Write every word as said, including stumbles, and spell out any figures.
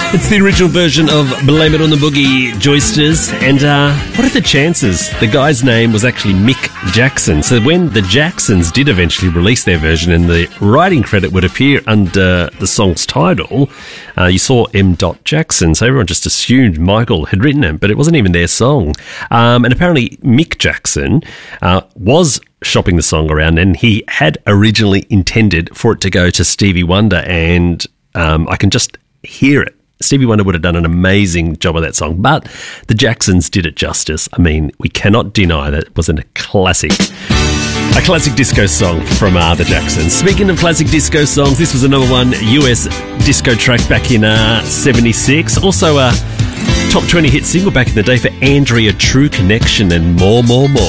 It's the original version of Blame It on the Boogie Joysters. And uh, what are the chances? The guy's name was actually Mick Jackson. So when the Jacksons did eventually release their version and the writing credit would appear under the song's title, uh, you saw M. Jackson. So everyone just assumed Michael had written it, but it wasn't even their song. Um, and apparently Mick Jackson uh, was shopping the song around, and he had originally intended for it to go to Stevie Wonder, and um, I can just hear it. Stevie Wonder would have done an amazing job of that song, but the Jacksons did it justice. I mean, we cannot deny that it wasn't a classic. A classic disco song from uh, the Jacksons. Speaking of classic disco songs, this was a number one U S disco track back in uh, seventy-six. Also a top twenty hit single back in the day for Andrea, True Connection and More, More, More.